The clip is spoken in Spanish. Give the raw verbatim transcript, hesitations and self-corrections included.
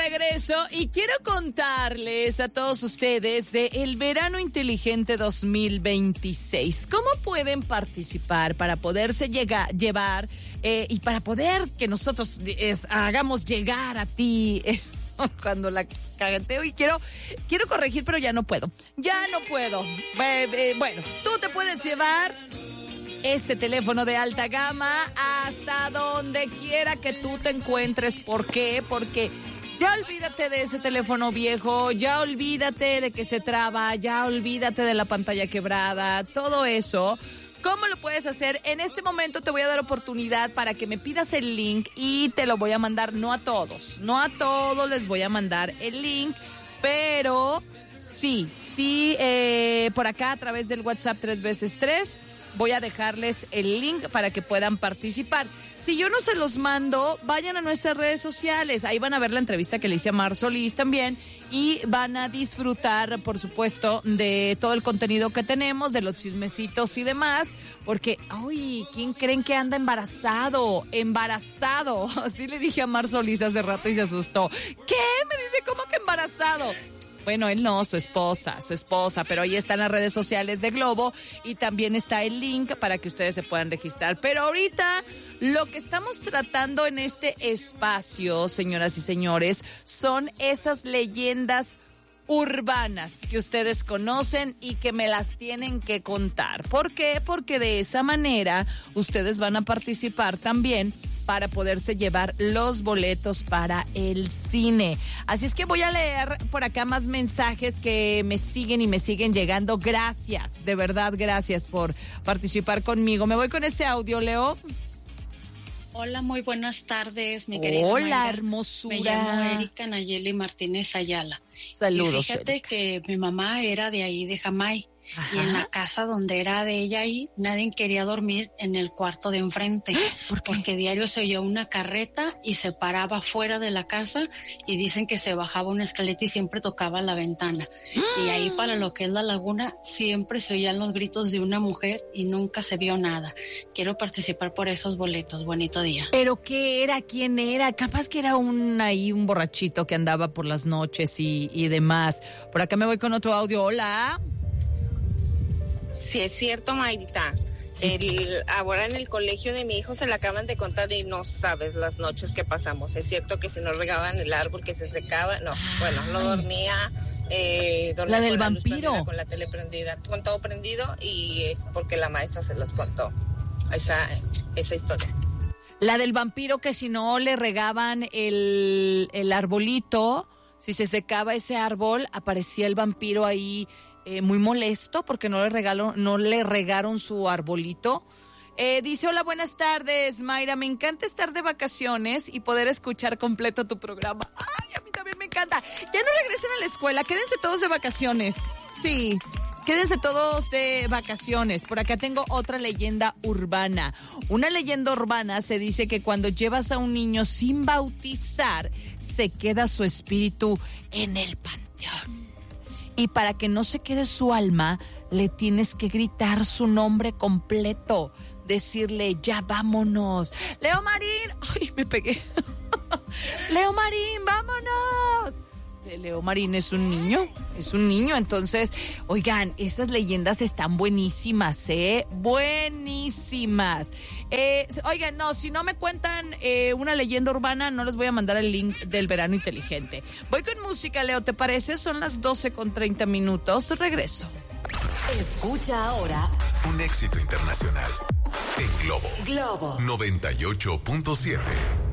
regreso y quiero contarles a todos ustedes de el Verano Inteligente dos mil veintiséis. ¿Cómo pueden participar para poderse llega, llevar eh, y para poder que nosotros es, hagamos llegar a ti eh, cuando la cagateo? Y quiero, quiero corregir, pero ya no puedo. Ya no puedo. Eh, eh, bueno, tú te puedes llevar este teléfono de alta gama hasta donde quiera que tú te encuentres. ¿Por qué? Porque ya olvídate de ese teléfono viejo, ya olvídate de que se traba, ya olvídate de la pantalla quebrada, todo eso. ¿Cómo lo puedes hacer? En este momento te voy a dar oportunidad para que me pidas el link y te lo voy a mandar, no a todos, no a todos les voy a mandar el link, pero sí, sí, eh, por acá a través del WhatsApp tres veces tres voy a dejarles el link para que puedan participar. Si yo no se los mando, vayan a nuestras redes sociales. Ahí van a ver la entrevista que le hice a Mar Solís también y van a disfrutar, por supuesto, de todo el contenido que tenemos, de los chismecitos y demás, porque, ¡ay! ¿Quién creen que anda embarazado? ¡Embarazado! Así le dije a Mar Solís hace rato y se asustó. ¿Qué? Me dice, ¿cómo que embarazado? Bueno, él no, su esposa, su esposa, pero ahí están las redes sociales de Globo y también está el link para que ustedes se puedan registrar. Pero ahorita lo que estamos tratando en este espacio, señoras y señores, son esas leyendas urbanas que ustedes conocen y que me las tienen que contar. ¿Por qué? Porque de esa manera ustedes van a participar también para poderse llevar los boletos para el cine. Así es que voy a leer por acá más mensajes que me siguen y me siguen llegando. Gracias, de verdad, gracias por participar conmigo. Me voy con este audio, Leo. Hola, muy buenas tardes, mi querida Hola, Mayra. Hermosura. Me llamo Erika Nayeli Martínez Ayala. Saludos, y fíjate Erika. que mi mamá era de ahí, de Jamay. Ajá. Y en la casa donde era de ella ahí, nadie quería dormir en el cuarto de enfrente. ¿Por qué? Porque diario se oía una carreta y se paraba fuera de la casa y dicen que se bajaba una escaleta y siempre tocaba la ventana. ¡Ah! Y ahí para lo que es la laguna siempre se oían los gritos de una mujer y nunca se vio nada. Quiero participar por esos boletos. Bonito día. ¿Pero qué era? ¿Quién era? Capaz que era un ahí un borrachito que andaba por las noches y, y demás. Por acá me voy con otro audio. Hola. Sí, es cierto, Mayrita. El, ahora en el colegio de mi hijo se le acaban de contar y no sabes las noches que pasamos. Es cierto que si no regaban el árbol que se secaba, no, bueno, no dormía. Eh, dormía la del con la vampiro. Luz prendida, con la tele prendida, con todo prendido y es porque la maestra se las contó. Esa, esa historia. La del vampiro que si no le regaban el, el arbolito, si se secaba ese árbol, aparecía el vampiro ahí. Eh, muy molesto porque no le regaló, no le regaron su arbolito. Eh, dice, hola, buenas tardes, Mayra, me encanta estar de vacaciones y poder escuchar completo tu programa. Ay, a mí también me encanta. Ya no regresen a la escuela, quédense todos de vacaciones. Sí, quédense todos de vacaciones. Por acá tengo otra leyenda urbana. Una leyenda urbana se dice que cuando llevas a un niño sin bautizar, se queda su espíritu en el panteón. Y para que no se quede su alma, le tienes que gritar su nombre completo. Decirle, ya vámonos. Leo Marín. Ay, me pegué. Leo Marín, vámonos. Leo Marín es un niño, es un niño. Entonces, oigan, esas leyendas están buenísimas, ¿eh? Buenísimas. Eh, oigan, no, si no me cuentan eh, una leyenda urbana, no les voy a mandar el link del Verano Inteligente. Voy con música, Leo, ¿te parece? Son las doce con treinta minutos. Regreso. Escucha ahora un éxito internacional en Globo. Globo noventa y ocho punto siete.